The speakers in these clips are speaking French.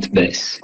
récente baisse.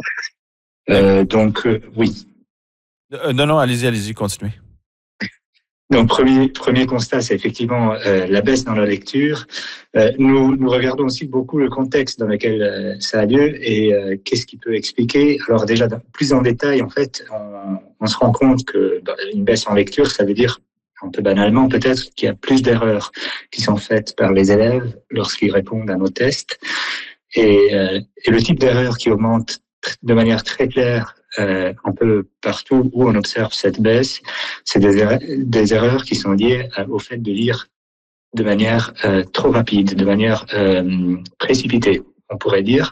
Oui. Non, allez-y, continuez. Donc, premier constat, c'est effectivement la baisse dans la lecture. Nous regardons aussi beaucoup le contexte dans lequel ça a lieu et qu'est-ce qui peut expliquer. Alors déjà, plus en détail, en fait, on se rend compte que une baisse en lecture, ça veut dire, un peu banalement peut-être, qu'il y a plus d'erreurs qui sont faites par les élèves lorsqu'ils répondent à nos tests. Et le type d'erreur qui augmente de manière très claire un peu partout où on observe cette baisse, c'est des erreurs qui sont liées au fait de lire de manière trop rapide, de manière précipitée, on pourrait dire,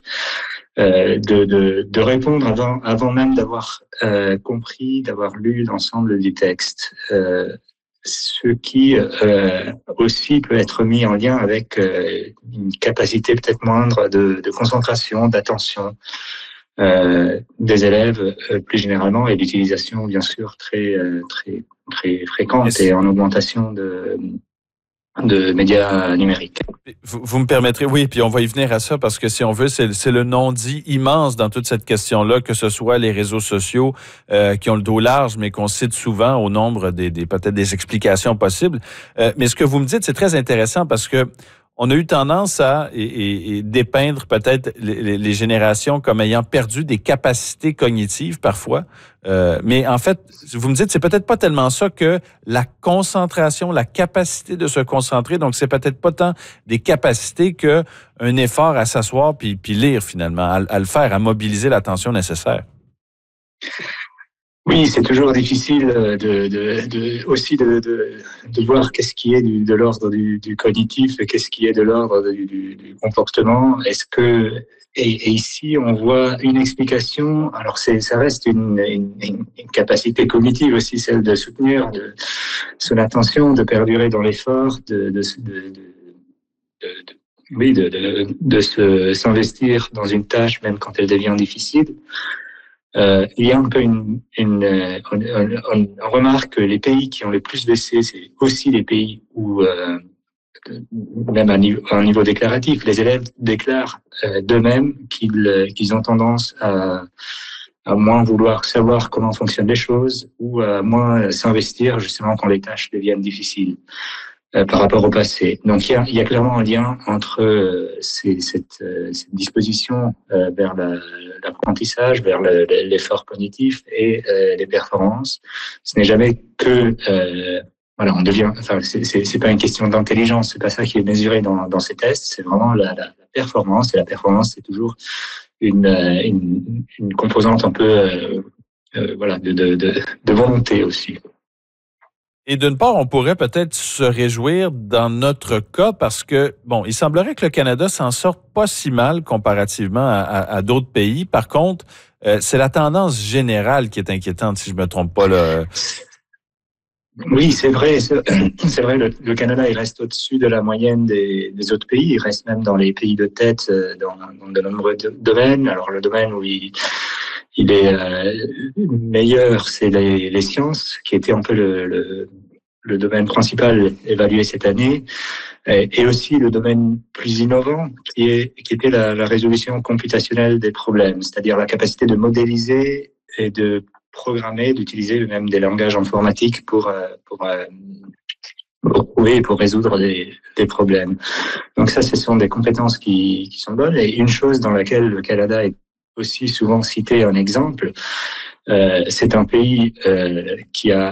de répondre avant même d'avoir compris, d'avoir lu l'ensemble du texte. Ce qui aussi peut être mis en lien avec une capacité peut-être moindre de concentration, d'attention des élèves plus généralement, et l'utilisation bien sûr très fréquente et en augmentation de médias numériques. Vous me permettrez, oui, puis on va y venir à ça parce que si on veut, c'est le non-dit immense dans toute cette question-là, que ce soit les réseaux sociaux qui ont le dos large, mais qu'on cite souvent au nombre peut-être des explications possibles. Mais ce que vous me dites, c'est très intéressant parce que on a eu tendance à dépeindre peut-être les générations comme ayant perdu des capacités cognitives parfois. Mais en fait, vous me dites, c'est peut-être pas tellement ça que la concentration, la capacité de se concentrer. Donc, c'est peut-être pas tant des capacités qu'un effort à s'asseoir puis lire finalement, à le faire, à mobiliser l'attention nécessaire. Oui, c'est toujours difficile aussi de voir qu'est-ce qui est de l'ordre du cognitif et qu'est-ce qui est de l'ordre du comportement. Et ici on voit une explication. Alors ça reste une capacité cognitive aussi, celle de soutenir son attention, de perdurer dans l'effort, de s'investir dans une tâche même quand elle devient difficile. Il y a un peu on remarque que les pays qui ont le plus baissé, c'est aussi les pays où, même à un niveau déclaratif, les élèves déclarent d'eux-mêmes qu'ils ont tendance à moins vouloir savoir comment fonctionnent les choses ou à moins s'investir justement quand les tâches deviennent difficiles par rapport au passé. Donc il y a clairement un lien entre cette disposition vers l'apprentissage, vers l'effort cognitif et les performances. Ce n'est jamais que on devient. Enfin, c'est pas une question d'intelligence, c'est pas ça qui est mesuré dans ces tests. C'est vraiment la performance, et la performance c'est toujours une composante un peu de volonté aussi. Et d'une part, on pourrait peut-être se réjouir dans notre cas parce que, il semblerait que le Canada s'en sorte pas si mal comparativement à d'autres pays. Par contre, c'est la tendance générale qui est inquiétante, si je me trompe pas, là. Oui, c'est vrai. C'est vrai, le Canada, il reste au-dessus de la moyenne des autres pays. Il reste même dans les pays de tête dans de nombreux domaines. Alors, le domaine où il est meilleur, c'est les sciences, qui était un peu le domaine principal évalué cette année, et aussi le domaine plus innovant, qui était la résolution computationnelle des problèmes, c'est-à-dire la capacité de modéliser et de programmer, d'utiliser même des langages informatiques pour trouver et pour résoudre des problèmes. Donc ça, ce sont des compétences qui sont bonnes. Et une chose dans laquelle le Canada est aussi souvent cité en exemple, c'est un pays qui a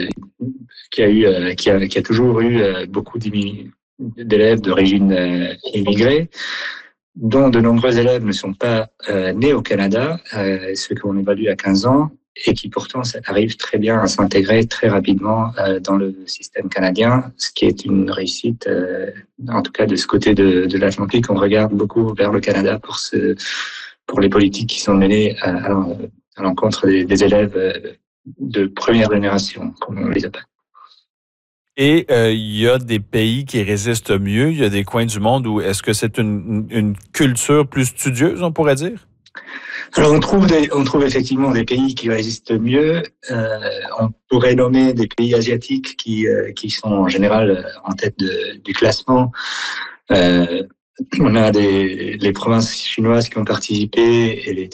toujours eu beaucoup d'élèves d'origine immigrée, dont de nombreux élèves ne sont pas nés au Canada, ceux qu'on évalue à 15 ans, et qui pourtant arrivent très bien à s'intégrer très rapidement dans le système canadien, ce qui est une réussite, en tout cas de ce côté de l'Atlantique. On regarde beaucoup vers le Canada pour les politiques qui sont menées à l'encontre des élèves de première génération, comme on les appelle. Et il y a des pays qui résistent mieux, il y a des coins du monde où est-ce que c'est une culture plus studieuse, on pourrait dire? Alors on trouve effectivement des pays qui résistent mieux. On pourrait nommer des pays asiatiques qui sont en général en tête du classement. On a les provinces chinoises qui ont participé et les